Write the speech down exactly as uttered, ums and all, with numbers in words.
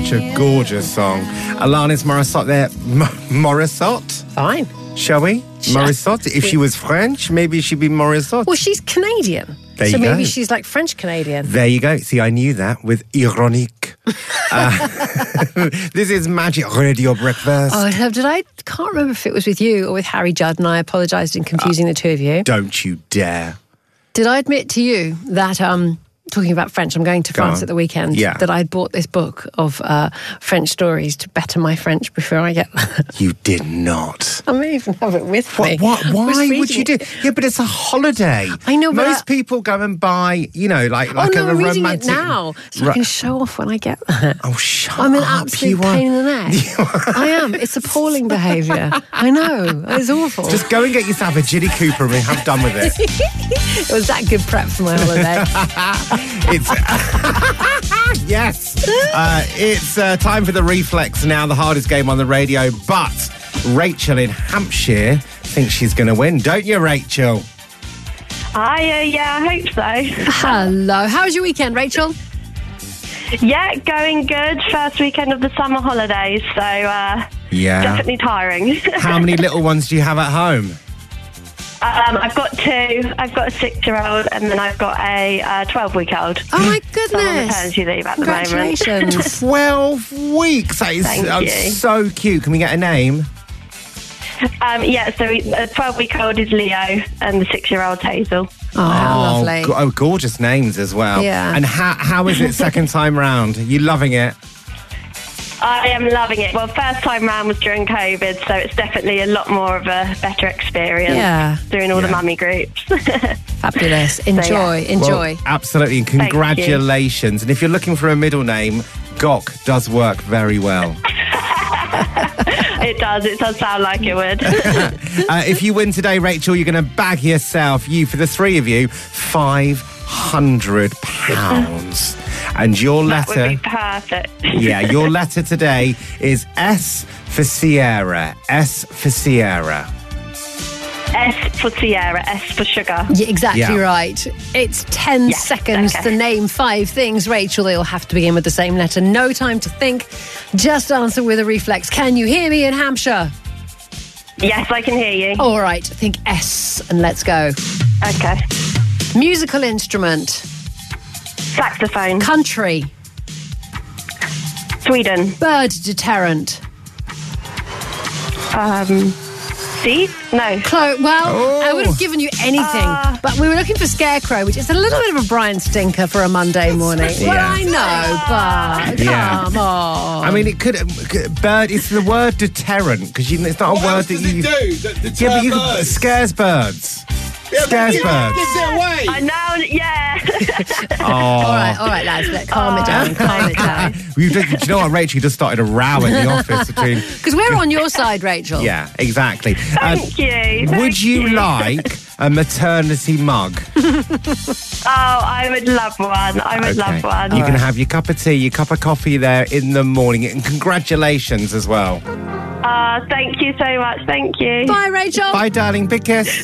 Such a gorgeous song. Alanis Morissette there. M- Morissette? Fine. Shall we? Sure. Morissette. If she was French, maybe she'd be Morissette. Well, she's Canadian. There so you maybe go. she's like French-Canadian. There you go. See, I knew that with ironique. uh, this is Magic Radio Breakfast. Oh, did I? Can't remember if it was with you or with Harry Judd, and I apologised in confusing uh, the two of you. Don't you dare. Did I admit to you that, um, talking about French, I'm going to Go France on. at the weekend, Yeah. that I bought this book of uh, French stories to better my French before I get there? You did not. I may even have it with What, me. what, I was why would reading you do? it. Yeah, but it's a holiday. I know, but Most I- people go and buy, you know, like, Oh, like no, a I'm reading romantic... it now, so Ru- I can show off when I get there. Oh, shut I'm an up. absolute You are- pain in the neck. I am. It's appalling behaviour. I know. It's awful. Just go and get yourself a Ginny Cooper and have done with it. It was that good prep for my holiday. It's yes. Uh, it's uh, time for the reflex now, the hardest game on the radio. But Rachel in Hampshire thinks she's going to win, don't you, Rachel? Hi, uh, yeah, I hope so. Hello. How was your weekend, Rachel? Yeah, going good. First weekend of the summer holidays, so uh, Yeah. definitely tiring. How many little ones do you have at home? um, I've got two. I've got a six-year-old, and then I've got a uh, twelve-week-old. Oh, my So I'm on goodness. maternity leave at the moment. Congratulations. Twelve weeks. That is Thank uh, you. so cute. Can we get a name? Um, yeah, so the twelve-week-old is Leo, and the six-year-old's Hazel. Oh, how lovely. go- oh, gorgeous names as well. Yeah. And how how is it second time round? Are you loving it? I am loving it. Well, first time round was during COVID, so it's definitely a lot more of a better experience. Yeah. Doing all Yeah. the mummy groups. Fabulous. Enjoy, yeah. enjoy. Well, absolutely, and you. congratulations. And if you're looking for a middle name, Gok does work very well. It does. It does sound like it would. Uh, if you win today, Rachel, you're going to bag yourself, you, for the three of you, five hundred pounds. And your That would letter... be perfect. Yeah, your letter today is S for Sierra. S for Sierra. S for Sierra, S for sugar. Yeah, exactly Yeah. right. It's ten Yes, seconds okay. to name five things, Rachel. They'll have to begin with the same letter. No time to think. Just answer with a reflex. Can you hear me in Hampshire? Yes, I can hear you. All right, think S and let's go. Okay. Musical instrument. Saxophone. Country. Sweden. Bird deterrent. Um, seed? No. Clo- well, Oh. I would have given you anything, Ah. but we were looking for Scarecrow, which is a little bit of a Brian stinker for a Monday morning. Well, Yeah. I know, but Yeah. come on. I mean, it could... could- Bird, it's the word deterrent, because it's not a What word else that does you... it do? That deter Yeah, but you could... birds? Scares birds. Yeah, but Scares you- birds. Gives it away. I know, yeah. Oh. All right, all right, lads, let calm it down, calm it down. You, do, do you know what, Rachel? You just started a row in the office between... Because we're on your side, Rachel. Yeah, exactly. Uh, Thank you. Thank would you, like a maternity mug? Oh, I would love one. I would love one. You can have your cup of tea, your cup of coffee there in the morning. And congratulations as well. Uh, thank you so much. Thank you. Bye, Rachel. Bye, darling. Big kiss.